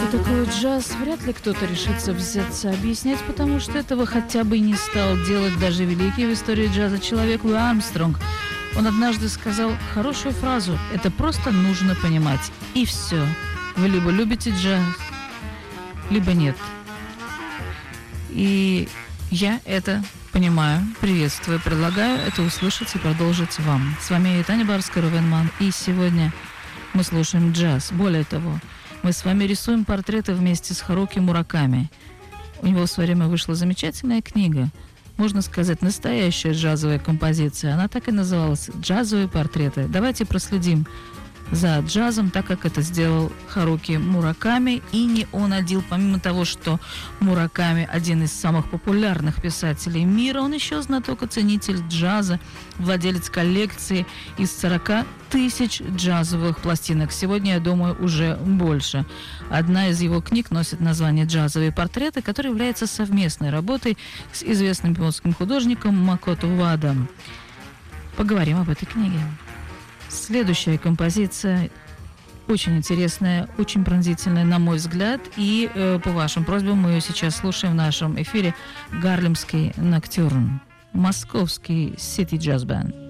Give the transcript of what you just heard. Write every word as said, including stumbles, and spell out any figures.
такое джаз, вряд ли кто-то решится взяться объяснять, потому что этого хотя бы не стал делать даже великий в истории джаза человек Луи Армстронг. Он однажды сказал хорошую фразу: это просто нужно понимать. И все. Вы либо любите джаз, либо нет. И я это понимаю, приветствую, предлагаю это услышать и продолжить вам. С вами Таня Барская-Рувенман, и сегодня мы слушаем джаз. Более того, мы с вами рисуем портреты вместе с Харуки Мураками. У него в свое время вышла замечательная книга, можно сказать, настоящая джазовая композиция. Она так и называлась «Джазовые портреты». Давайте проследим за джазом, так как это сделал Харуки Мураками. И не он один. Помимо того, что Мураками один из самых популярных писателей мира, он еще знаток и ценитель джаза, владелец коллекции из сорока тысяч джазовых пластинок. Сегодня, я думаю, уже больше. Одна из его книг носит название «Джазовые портреты», которая является совместной работой с известным японским художником Макото Вада. Поговорим об этой книге. Следующая композиция очень интересная, очень пронзительная, на мой взгляд. И э, по вашим просьбам мы ее сейчас слушаем в нашем эфире. Гарлемский ноктюрн. Московский City Jazz Band.